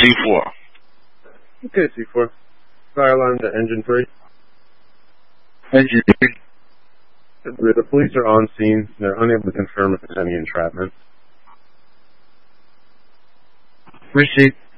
C4. Okay, C4. Fire alarm to engine 3. Engine 3. The police are on scene. They're unable to confirm if there's any entrapment. Receipt.